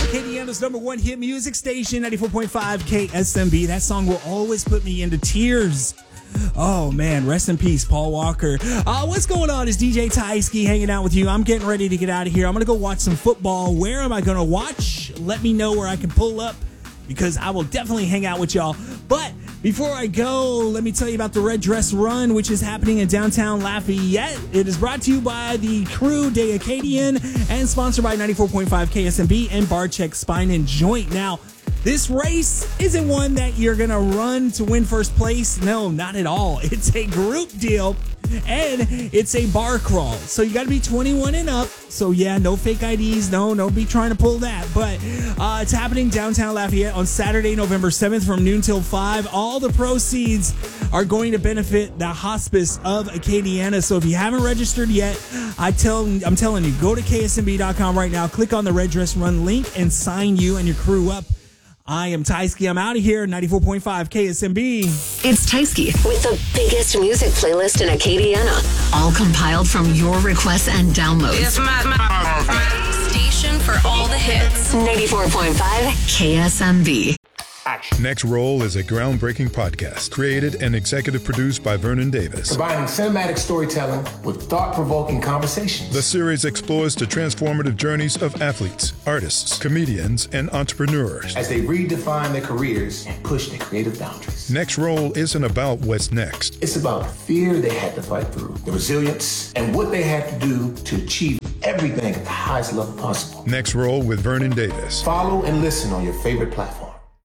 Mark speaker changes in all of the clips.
Speaker 1: Acadiana's #1 hit music station, 94.5 KSMB. That song will always put me into tears. Oh, man. Rest in peace, Paul Walker. What's going on? It's DJ Tyski hanging out with you. I'm getting ready to get out of here. I'm going to go watch some football. Where am I going to watch? Let me know where I can pull up, because I will definitely hang out with y'all. But before I go, let me tell you about the Red Dress Run, which is happening in downtown Lafayette. It is brought to you by the Crew de Acadian and sponsored by 94.5 KSMB and Barcheck Spine and Joint. Now, this race isn't one that you're going to run to win first place. No, not at all. It's a group deal, and it's a bar crawl. So you got to be 21 and up. So, yeah, no fake IDs. No, be trying to pull that. But it's happening downtown Lafayette on Saturday, November 7th from noon till 5. All the proceeds are going to benefit the hospice of Acadiana. So if you haven't registered yet, I'm telling you, go to KSMB.com right now. Click on the Red Dress Run link and sign you and your crew up. I am Tyski. I'm out of here. 94.5 KSMB.
Speaker 2: It's Tyski with the biggest music playlist in Acadiana. All compiled from your requests and downloads.
Speaker 3: It's my station for all the hits.
Speaker 2: 94.5 KSMB.
Speaker 4: Next Roll is a groundbreaking podcast created and executive produced by Vernon Davis.
Speaker 5: Combining cinematic storytelling with thought-provoking conversations.
Speaker 4: The series explores the transformative journeys of athletes, artists, comedians, and entrepreneurs
Speaker 5: as they redefine their careers and push their creative boundaries.
Speaker 4: Next Roll isn't about what's next.
Speaker 5: It's about the fear they had to fight through, the resilience, and what they had to do to achieve everything at the highest level possible.
Speaker 4: Next Roll with Vernon Davis.
Speaker 5: Follow and listen on your favorite platform.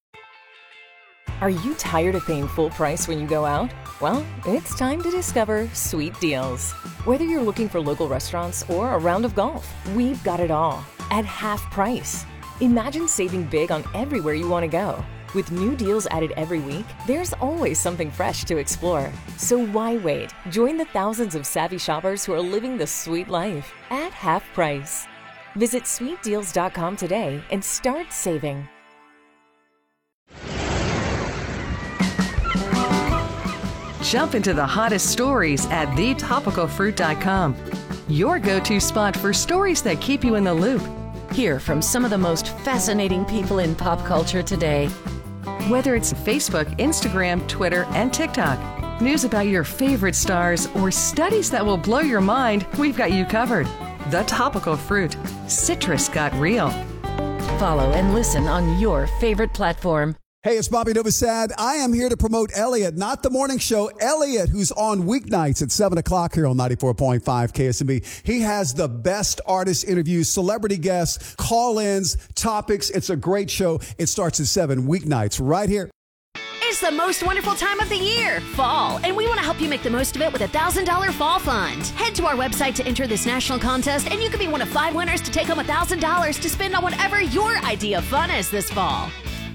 Speaker 6: Are you tired of paying full price when you go out? Well, it's time to discover Sweet Deals. Whether you're looking for local restaurants or a round of golf, we've got it all at half price. Imagine saving big on everywhere you want to go. With new deals added every week, there's always something fresh to explore. So why wait? Join the thousands of savvy shoppers who are living the sweet life at half price. Visit sweetdeals.com today and start saving.
Speaker 7: Jump into the hottest stories at thetopicalfruit.com. Your go-to spot for stories that keep you in the loop.
Speaker 8: Hear from some of the most fascinating people in pop culture today.
Speaker 7: Whether it's Facebook, Instagram, Twitter, and TikTok, news about your favorite stars, or studies that will blow your mind, we've got you covered. The Topical Fruit. Citrus got real.
Speaker 8: Follow and listen on your favorite platform.
Speaker 9: Hey, it's Bobby Novosad. I am here to promote Elliot, not the morning show. Elliot, who's on weeknights at 7 o'clock here on 94.5 KSMB. He has the best artist interviews, celebrity guests, call-ins, topics. It's a great show. It starts at 7 weeknights right here.
Speaker 10: It's the most wonderful time of the year, fall, and we want to help you make the most of it with a $1,000 fall fund. Head to our website to enter this national contest, and you could be one of 5 winners to take home $1,000 to spend on whatever your idea of fun is this fall.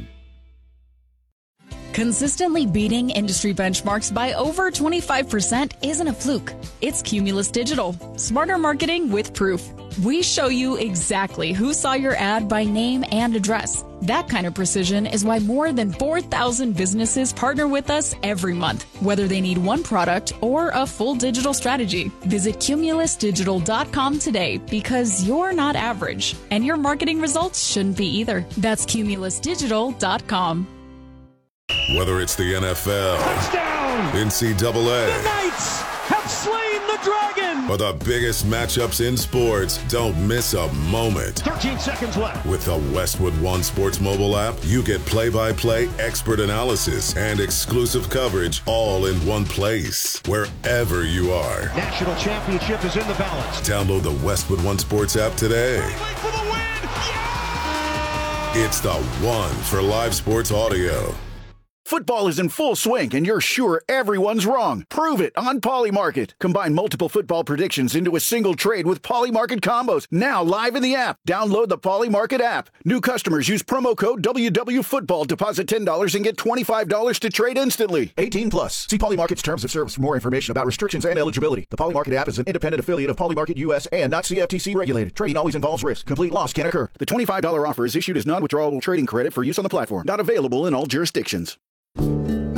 Speaker 11: Consistently beating industry benchmarks by over 25% isn't a fluke. It's Cumulus Digital. Smarter marketing with proof. We show you exactly who saw your ad by name and address. That kind of precision is why more than 4,000 businesses partner with us every month, whether they need one product or a full digital strategy. Visit cumulusdigital.com today, because you're not average, and your marketing results shouldn't be either. That's cumulusdigital.com.
Speaker 12: Whether it's the NFL, touchdown, NCAA,
Speaker 13: the Knights have slain the dragon,
Speaker 12: or the biggest matchups in sports, don't miss a moment.
Speaker 13: 13 seconds left.
Speaker 12: With the Westwood One Sports mobile app, you get play-by-play, expert analysis, and exclusive coverage all in one place, wherever you are.
Speaker 13: National championship is in the balance.
Speaker 12: Download the Westwood One Sports app today.
Speaker 13: For the win. Yeah!
Speaker 12: It's the one for live sports audio.
Speaker 14: Football is in full swing, and you're sure everyone's wrong. Prove it on Polymarket. Combine multiple football predictions into a single trade with Polymarket combos. Now live in the app. Download the Polymarket app. New customers use promo code WWFootball. Deposit $10 and get $25 to trade instantly. 18 plus. See Polymarket's terms of service for more information about restrictions and eligibility. The Polymarket app is an independent affiliate of Polymarket US and not CFTC regulated. Trading always involves risk. Complete loss can occur. The $25 offer is issued as non-withdrawable trading credit for use on the platform. Not available in all jurisdictions.